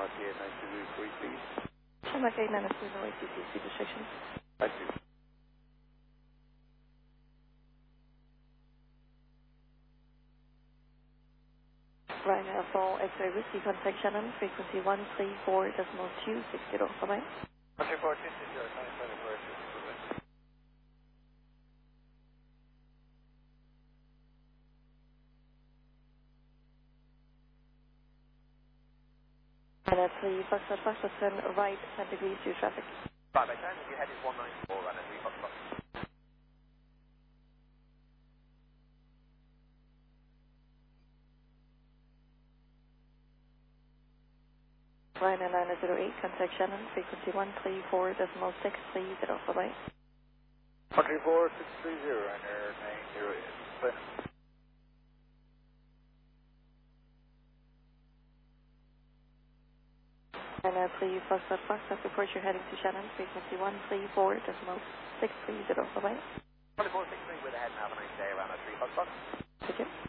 RTA 903, please. Shamrock 89, no ACC speed restrictions. Thank you. Ryanair for X-ray whiskey, contact Shannon, frequency 134.260, bye-bye. 134.260, Ryanair 3, Foxtrot, Foxtrot 10, right, 10 degrees due traffic. 5 by 10, your head is 194, Ryanair 3, Foxtrot. Ryanair 908, contact Shannon, frequency 134.630, bye-bye. 134.630, Ryanair 908. Bye. Ryanair 3, Foxtrot, Foxtrot, report you're heading to Shannon, frequency 134.630, bye-bye. 134.630 with a head and have a nice day, Ryanair 3, Foxtrot. Thank you.